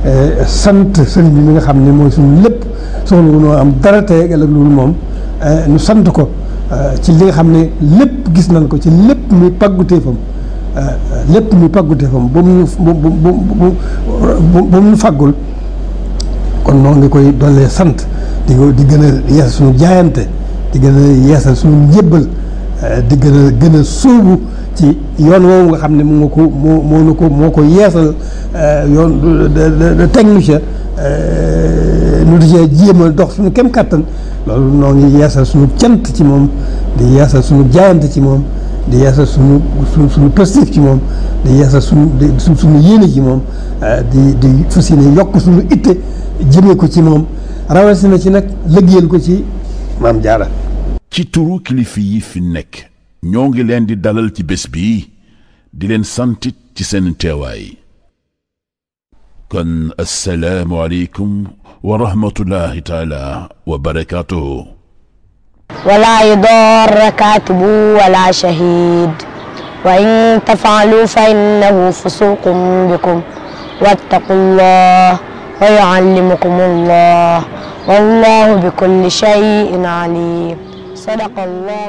sant sëriñ bi mi nga xam ne mooy suñu lépp soxla wu noo am dara tey ak ëllëg loolu moom ñu sant ko ci li nga xam ne lépp gis nañ ko ci lépp muy pàgguteefam lépp muy pàgguteefam ba mu ñu faggul kon noonu ngi koy dollee sant di gën a yeesal suñu jaayante di gën a yeesal suñu njébbal di gën a sóobu ci yoon woowu nga xam ne moo ko yeesal yoon teg nu ca nu di cee jéem a dox suñu kem kàttan loolu noo ngi yeesal suñu cant ci moom di yeesal suñu jaayante ci moom di yeesal suñu positif ci moom di yeesal suñu yéene ci moom di fas yéene yokk suñu itte jëmee ko ci moom rawatina ci nag liggéeyal ko ci Maam Jaara. ci turu kilifa yi fi nekk ñoo ngi leen di dalal ci bés bi di leen santit ci seen teewaay kon assalaamu aleykum wa rahmatullahi taala wa barakaatuhu. wala yudarra kaatibu wala shahid wa in tafaalu fa innahu fusuqun bikum wattaqullah wa yuallimukumullah wallahu bikulli shay'in alim. sadaqallah.